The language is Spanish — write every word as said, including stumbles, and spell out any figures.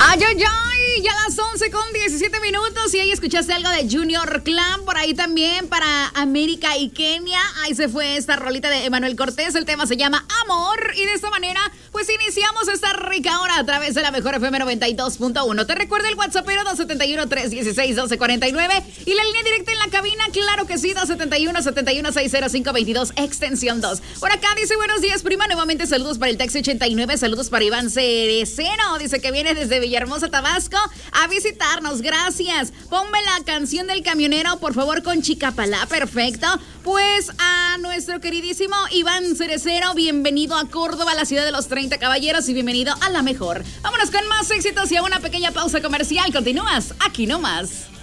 Ay, ay, ay, ya las once con diecisiete minutos y ahí escuchaste algo de Junior Clan, por ahí también para América y Kenia. Ahí se fue esta rolita de Emanuel Cortés, el tema se llama Amor y de esta manera pues iniciamos esta rica hora a través de la mejor F M noventa y dos punto uno. Te recuerdo el WhatsAppero dos siete uno, tres uno seis, uno dos cuatro nueve y la línea directa en la cabina, claro que sí, dos siete uno, siete uno seis cero cinco dos dos, extensión dos. Por acá dice buenos días, prima, nuevamente saludos para el taxi ochenta y nueve, saludos para Iván Cereceno, dice que viene desde Villahermosa, Tabasco, a visitarnos, gracias. Ponme la canción del camionero, por favor, con Chicapalá, perfecto. Pues a nuestro queridísimo Iván Cerecero, bienvenido a Córdoba, la ciudad de los treinta caballeros, y bienvenido a La Mejor. Vámonos con más éxitos y a una pequeña pausa comercial. Continúas aquí nomás.